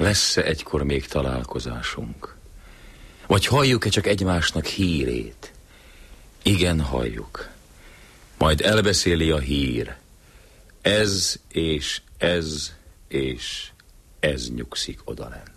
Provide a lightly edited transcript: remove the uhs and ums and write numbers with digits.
lesz-e egykor még találkozásunk? Vagy halljuk-e csak egymásnak hírét? Igen, halljuk. Majd elbeszéli a hír. Ez és ez és ez nyugszik odalent.